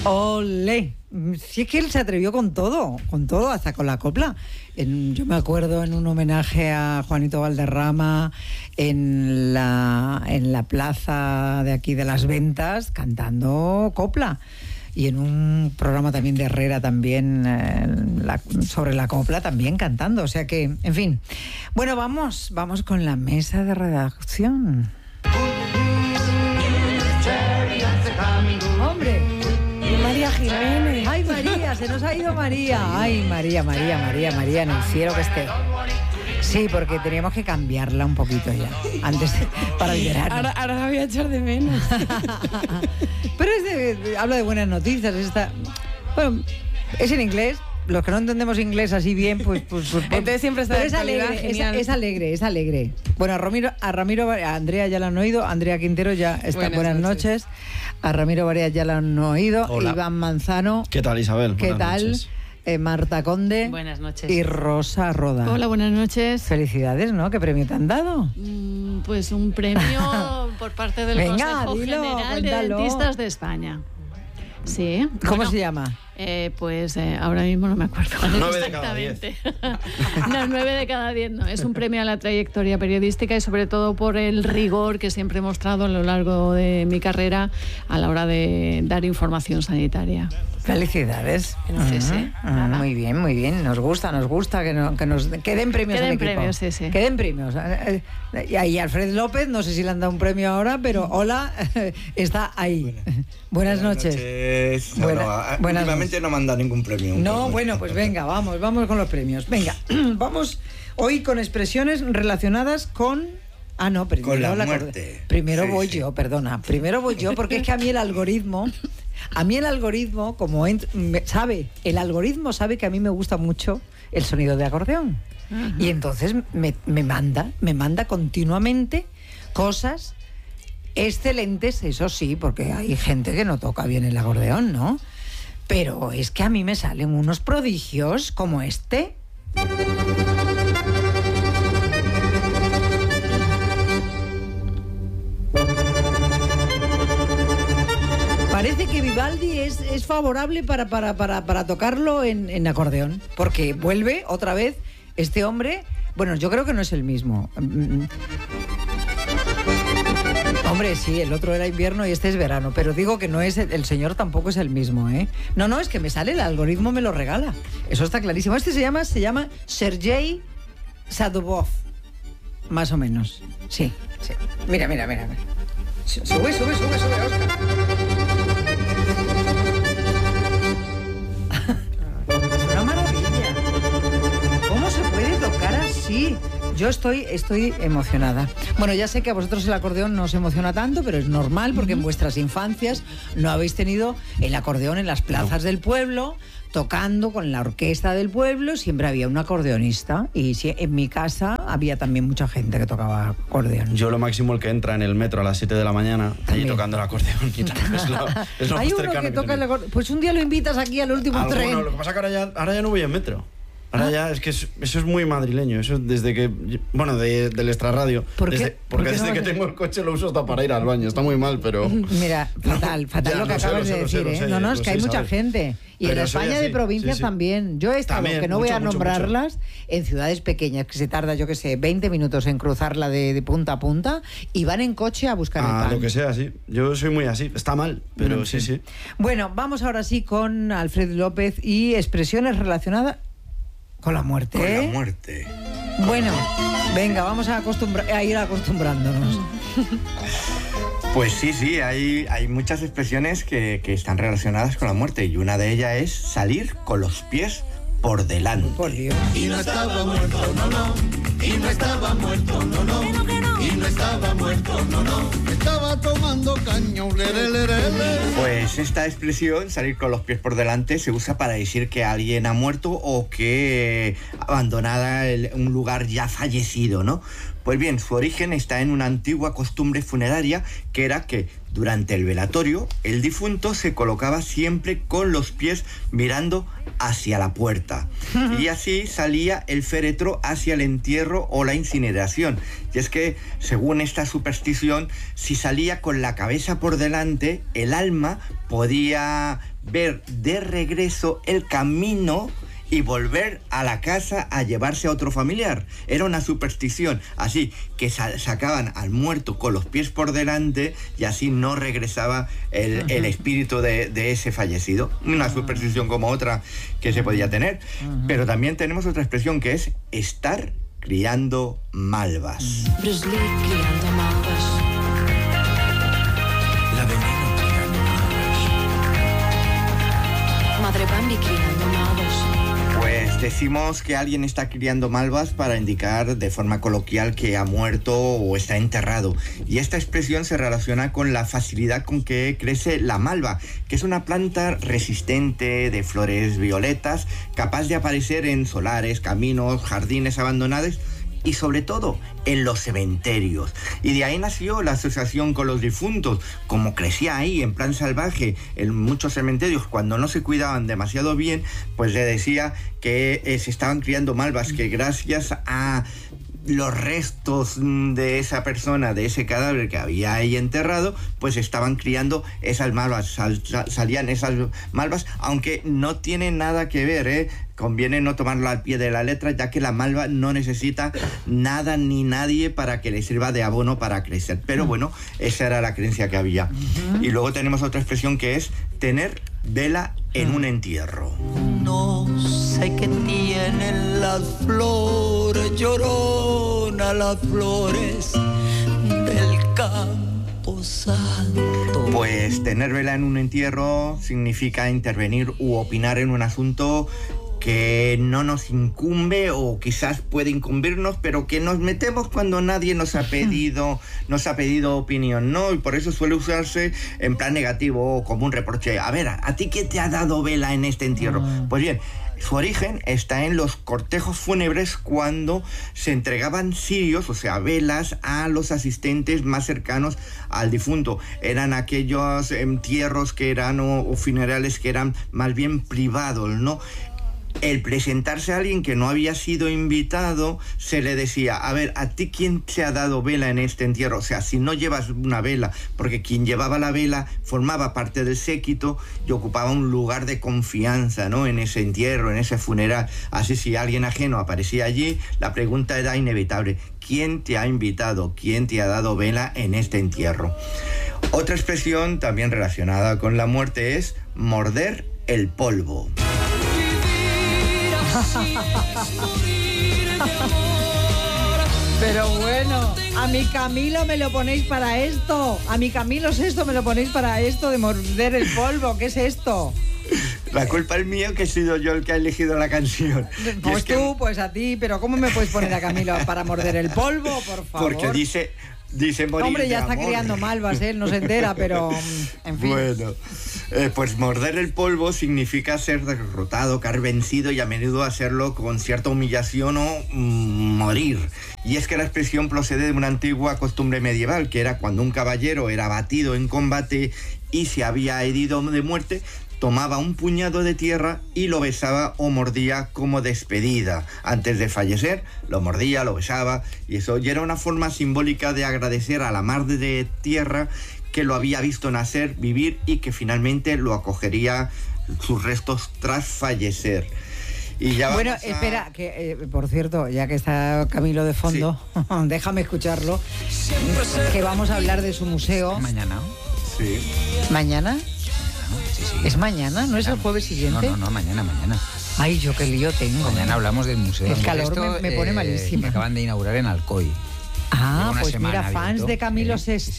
¡Olé! Si es que él se atrevió con todo, hasta con la copla. Yo me acuerdo en un homenaje a Juanito Valderrama en la plaza de aquí de Las Ventas, cantando copla. Y en un programa también de Herrera también sobre la copla también cantando. O sea que, en fin. Bueno, vamos con la mesa de redacción. ¡Hombre! María Jiménez. ¡Ay, María! Se nos ha ido María. ¡Ay, María, en el cielo que esté! Sí, porque teníamos que cambiarla un poquito ya, para el verano. Ahora la voy a echar de menos. Pero habla de buenas noticias. Bueno, es en inglés. Los que no entendemos inglés así bien, pues entonces siempre está es alegre, es alegre. Bueno, a Ramiro, a Andrea ya la han oído, Andrea Quintero ya está. Buenas noches. A Ramiro Varias ya la han oído. Hola. Iván Manzano. ¿Qué tal, Isabel? ¿Qué Buenas tal? Noches. Marta Conde. Buenas noches. Y Rosa Roda. Hola, buenas noches. Felicidades, ¿no? ¿Qué premio te han dado? Pues un premio por parte del Consejo General de Dentistas de España. Sí. ¿Cómo se llama? Ahora mismo no me acuerdo. 9 de cada 10. No, 9 de cada 10 no. Es un premio a la trayectoria periodística y sobre todo por el rigor que siempre he mostrado a lo largo de mi carrera a la hora de dar información sanitaria. Felicidades. Sí. Muy bien. Nos gusta que nos den premios al equipo. Premios, sí. Que den premios. Y Alfred López, no sé si le han dado un premio ahora, pero hola, está ahí. Buenas noches. Últimamente no me han dado ningún premio. No, bueno, pues venga, vamos con los premios. Venga, vamos hoy con expresiones relacionadas con... primero con la muerte. Primero voy yo, porque es que a mí el algoritmo, como el algoritmo sabe que a mí me gusta mucho el sonido de acordeón. Uh-huh. Y entonces me manda continuamente cosas excelentes, eso sí, porque hay gente que no toca bien el acordeón, ¿no? Pero es que a mí me salen unos prodigios como este. Parece que Vivaldi es favorable para tocarlo en acordeón, porque vuelve otra vez este hombre. Bueno, yo creo que no es el mismo. Hombre, sí, el otro era invierno y este es verano, pero digo que no es el señor, tampoco es el mismo, ¿eh? No, es que me sale, el algoritmo me lo regala. Eso está clarísimo. Este se llama Sergei Sadovov, más o menos. Sí. Mira. Sube, Óscar. Es una maravilla. ¿Cómo se puede tocar así? Yo estoy emocionada. Bueno, ya sé que a vosotros el acordeón no os emociona tanto, pero es normal porque en vuestras infancias no habéis tenido el acordeón en las plazas del pueblo, tocando con la orquesta del pueblo. Siempre había un acordeonista y en mi casa había también mucha gente que tocaba acordeón. Yo lo máximo el que entra en el metro a las 7 de la mañana allí tocando el acordeón. Es lo hay más uno cercano que toca el acordeón. Pues un día lo invitas aquí al último tren. Lo que pasa es que ahora ya no voy en metro. Ahora ya es que eso es muy madrileño. Eso desde que... Bueno, del extrarradio. Porque desde que tengo el coche lo uso hasta para ir al baño. Está muy mal, pero... Mira, fatal lo que acabas de decir, ¿eh? No, es que hay mucha gente. Y en España de provincias también. Yo he estado, también, que no voy a nombrarlas, en ciudades pequeñas que se tarda, 20 minutos en cruzarla de punta a punta y van en coche a buscar el pan. Lo que sea, sí. Yo soy muy así. Está mal, pero sí. Bueno, vamos ahora sí con Alfred López y expresiones relacionadas con la muerte. Con la muerte. Bueno, venga, vamos a ir acostumbrándonos. Pues sí, hay muchas expresiones que están relacionadas con la muerte y una de ellas es salir con los pies por delante. Por Dios. Y no estaba muerto, no. Y no estaba muerto, no. Y no estaba muerto, no. Estaba tomando caño. Pues esta expresión, salir con los pies por delante, se usa para decir que alguien ha muerto o que abandonada un lugar ya fallecido, ¿no? Pues bien, su origen está en una antigua costumbre funeraria que era que durante el velatorio el difunto se colocaba siempre con los pies mirando hacia la puerta y así salía el féretro hacia el entierro o la incineración. Y es que según esta superstición, si salía con la cabeza por delante, el alma podía ver de regreso el camino y volver a la casa a llevarse a otro familiar. Era una superstición, así que sacaban al muerto con los pies por delante y así no regresaba el espíritu de ese fallecido. Una superstición como otra que se podía tener. Pero también tenemos otra expresión que es estar criando malvas. Bruce Lee criando malvas. La Veneno criando malvas. Madre Bambi criando malvas. Pues decimos que alguien está criando malvas para indicar de forma coloquial que ha muerto o está enterrado. Y esta expresión se relaciona con la facilidad con que crece la malva, que es una planta resistente de flores violetas, capaz de aparecer en solares, caminos, jardines abandonados y sobre todo en los cementerios. Y de ahí nació la asociación con los difuntos. Como crecía ahí en plan salvaje en muchos cementerios, cuando no se cuidaban demasiado bien, pues le decía que se estaban criando malvas, que gracias a los restos de esa persona, de ese cadáver que había ahí enterrado, pues estaban criando esas malvas, salían esas malvas, aunque no tiene nada que ver, conviene no tomarlo al pie de la letra, ya que la malva no necesita nada ni nadie para que le sirva de abono para crecer. Pero bueno, esa era la creencia que había. Y luego tenemos otra expresión que es tener vela en un entierro. No sé qué tienen las flores, llorona las flores del campo santo. Pues tener vela en un entierro significa intervenir u opinar en un asunto que no nos incumbe o quizás puede incumbirnos, pero que nos metemos cuando nadie nos ha pedido opinión, ¿no? Y por eso suele usarse en plan negativo o como un reproche. A ver, ¿a ti qué te ha dado vela en este entierro? Pues bien, su origen está en los cortejos fúnebres cuando se entregaban cirios, o sea, velas, a los asistentes más cercanos al difunto. Eran aquellos entierros que eran o funerales que eran más bien privados, ¿no? El presentarse a alguien que no había sido invitado, se le decía, a ver, ¿a ti quién te ha dado vela en este entierro? O sea, si no llevas una vela, porque quien llevaba la vela formaba parte del séquito y ocupaba un lugar de confianza, ¿no? En ese entierro, en ese funeral. Así, si alguien ajeno aparecía allí, la pregunta era inevitable, ¿quién te ha invitado? ¿Quién te ha dado vela en este entierro? Otra expresión también relacionada con la muerte es morder el polvo. Pero bueno, a mi Camilo me lo ponéis para esto. A mi Camilo Sesto me lo ponéis para esto de morder el polvo. ¿Qué es esto? La culpa es mía, que he sido yo el que ha elegido la canción. Pues tú, pues a ti. Pero ¿cómo me puedes poner a Camilo para morder el polvo, por favor? Porque dice morir. Hombre, ya de está amor. Criando malvas, él no se entera, pero en fin. Bueno, pues morder el polvo significa ser derrotado, caer vencido y a menudo hacerlo con cierta humillación o morir. Y es que la expresión procede de una antigua costumbre medieval, que era cuando un caballero era abatido en combate y se había herido de muerte, tomaba un puñado de tierra y lo besaba o mordía como despedida. Antes de fallecer, lo mordía, lo besaba, y eso ya era una forma simbólica de agradecer a la madre de tierra que lo había visto nacer, vivir y que finalmente lo acogería sus restos tras fallecer. Y ya bueno, espera, que por cierto, ya que está Camilo de fondo, sí. Déjame escucharlo, que vamos a hablar de su museo. Mañana. Sí. ¿Mañana? Sí, sí. ¿Es mañana? ¿No es el jueves siguiente? No, mañana. Ay, yo qué lío tengo. Mañana hablamos del museo. El calor me pone malísima. Que acaban de inaugurar en Alcoy. Ah, pues mira, fans de Camilo VI. Sí.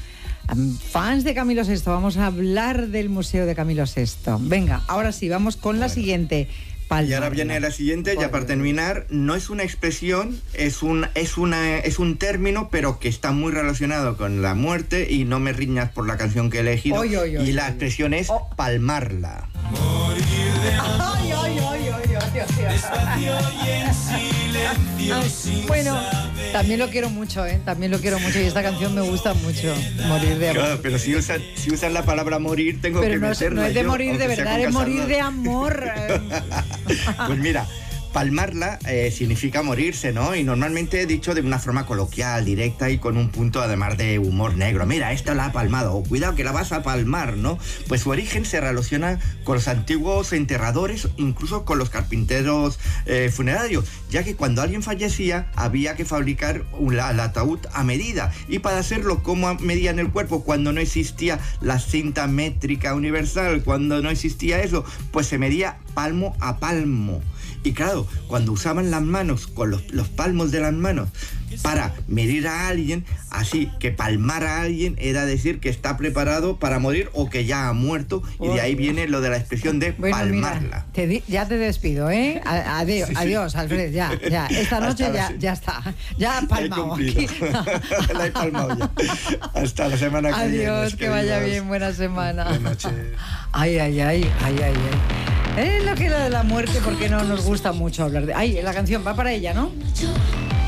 Fans de Camilo VI, vamos a hablar del Museo de Camilo VI. Venga, ahora sí, vamos con la siguiente. Y ahora viene la siguiente, ya para terminar. No es una expresión, es un término, pero que está muy relacionado con la muerte, y no me riñas por la canción que he elegido. Y la expresión es palmarla. Morir de amor, despacio y en silencio, sin bueno, saber. también lo quiero mucho, también lo quiero mucho, y esta canción me gusta mucho, Morir de amor. Claro, pero si usas la palabra morir, tengo pero que meterla. No es de yo, morir de verdad, es morir de amor. Pues mira, Palmarla significa morirse, ¿no? Y normalmente dicho de una forma coloquial, directa y con un punto además de humor negro. Mira, esta la ha palmado, o cuidado que la vas a palmar, ¿no? Pues su origen se relaciona con los antiguos enterradores, incluso con los carpinteros funerarios, ya que cuando alguien fallecía había que fabricar el ataúd a medida, y para hacerlo como medían el cuerpo cuando no existía la cinta métrica universal, cuando no existía eso, pues se medía palmo a palmo. Y claro, cuando usaban las manos, con los palmos de las manos, para medir a alguien, así que palmar a alguien era decir que está preparado para morir o que ya ha muerto, y de ahí viene lo de la expresión de palmarla. Mira, ya te despido, ¿eh? Adiós, sí. Adiós, Alfred, ya. Esta noche ya está. Ya ha palmado. La he palmado ya. Hasta la semana que viene. Adiós, que vaya bien, buena semana. Buenas noches. Ay. Es lo que es lo de la muerte, porque no nos gusta mucho hablar de... Ay, la canción va para ella, ¿no?